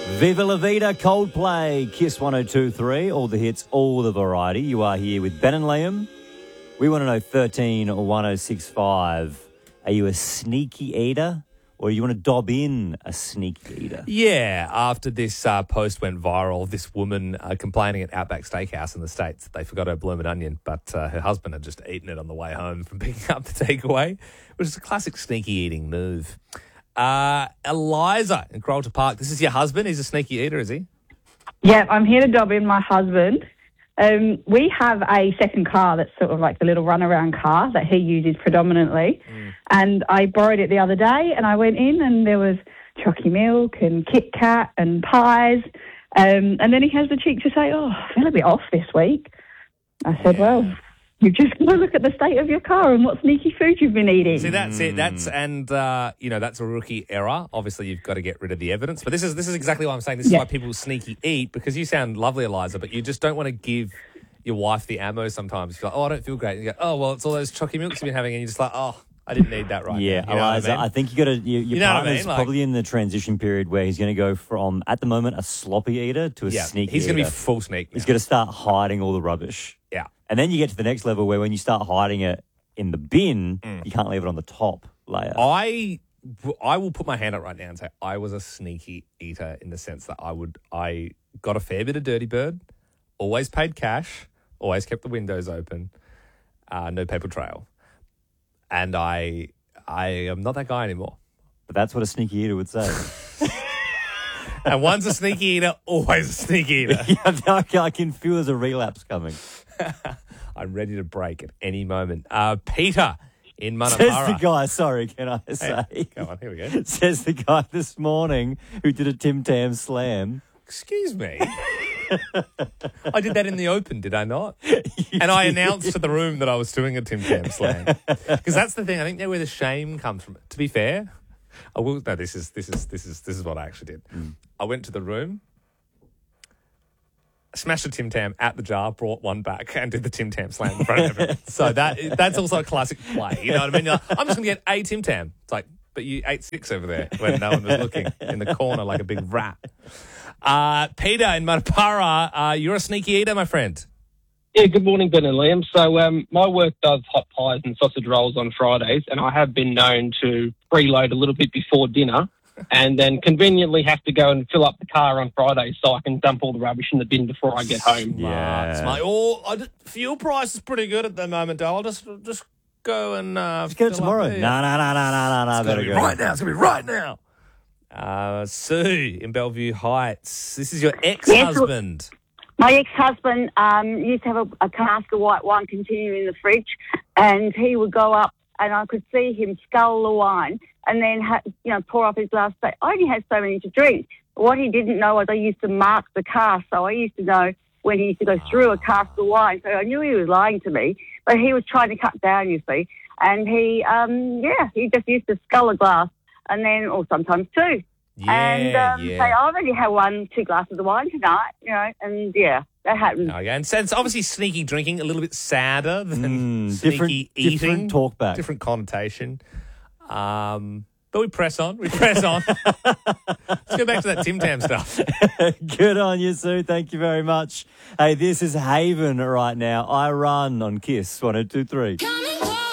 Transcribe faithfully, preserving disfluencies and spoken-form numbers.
Viva La Vida, Coldplay, Kiss one oh two point three, all the hits, all the variety. You are here with Ben and Liam. We want to know thirteen one oh six five. Are you a sneaky eater or you want to dob in a sneaky eater? Yeah, after this uh, post went viral, this woman uh, complaining at Outback Steakhouse in the States that they forgot her bloomin' onion, but uh, her husband had just eaten it on the way home from picking up the takeaway, which is a classic sneaky eating move. Uh, Eliza in Carlton Park, this is your husband. He's a sneaky eater, is he? Yeah, I'm here to dob in my husband. Um, we have a second car that's sort of like the little runaround car that he uses predominantly. Mm. And I borrowed it the other day and I went in and there was Chocky Milk and Kit Kat and pies. Um, and then he has the cheek to say, oh, I feel a bit off this week. I said, yeah. well, you've just got to look at the state of your car and what sneaky food you've been eating. See, that's it. That's and uh, you know that's a rookie error. Obviously, you've got to get rid of the evidence. But this is this is exactly why I'm saying this is yeah. why people sneaky eat, because you sound lovely, Eliza, but you just don't want to give your wife the ammo sometimes. You're like, oh, I don't feel great. And you go, oh, well, it's all those Chocky Milks you've been having, and you're just like, oh, I didn't need that right yeah, now. You know Eliza, what I, mean? I think you got to. You, your You know what I partner's mean? Like- probably in the transition period where he's going to go from, at the moment, a sloppy eater to a yeah, sneaky he's eater. going to be full sneak. He's now. going to start hiding all the rubbish. Yeah. And then you get to the next level where when you start hiding it in the bin, Mm. you can't leave it on the top layer. I, I will put my hand up right now and say I was a sneaky eater in the sense that I would I got a fair bit of Dirty Bird, always paid cash, always kept the windows open, uh, no paper trail, and I I am not that guy anymore. But that's what a sneaky eater would say. And once a sneaky eater, always a sneaky eater. yeah, I can- I can feel there's a relapse coming. I'm ready to break at any moment. Uh, Peter in Says Manapara. the guy, sorry, can I say? Hey, go on, here we go. Says the guy this morning who did a Tim Tam slam. Excuse me. I did that in the open, did I not? And I announced to the room that I was doing a Tim Tam slam. Because that's the thing. I think that's where the shame comes from. To be fair, I will. No, this is this is this is this is what I actually did. Mm. I went to the room, smashed a Tim Tam at the jar, brought one back, and did the Tim Tam slam in front of everyone. So that that's also a classic play. You know what I mean? You're like, I'm just going to get a Tim Tam. It's like, but you ate six over there when no one was looking in the corner like a big rat. Uh, Peter in Matapara, uh, you're a sneaky eater, my friend. Yeah, good morning, Ben and Liam. So um, my work does hot pies and sausage rolls on Fridays, and I have been known to preload a little bit before dinner and then conveniently have to go and fill up the car on Fridays so I can dump all the rubbish in the bin before I get home. Yeah. Smart. Oh, I did, fuel price is pretty good at the moment, though. I'll just just go and uh, Just get it fill tomorrow. up No, there. no, no, no, no, no, no. It's Better gonna be go. right now. It's going to be right now. Uh, Sue in Bellevue Heights. This is your ex-husband. My ex-husband um, used to have a, a cask of white wine continuing in the fridge, and he would go up and I could see him scull the wine and then, ha- you know, pour off his glass. But I only had so many to drink. What he didn't know was I used to mark the cask, so I used to know when he used to go through a cask of wine. So I knew he was lying to me, but he was trying to cut down, you see. And he, um, yeah, he just used to scull a glass, and then, or sometimes two. Yeah, and um, yeah. say, I already had one, two glasses of wine tonight, you know, and yeah, that happened. Okay, and so it's obviously sneaky drinking, a little bit sadder than Mm, sneaky different- eating. different talk back. Different connotation. Um, but we press on. We press on. Let's go back to that Tim Tam stuff. Good on you, Sue. Thank you very much. Hey, this is Haven right now. I Run on Kiss one oh two point three.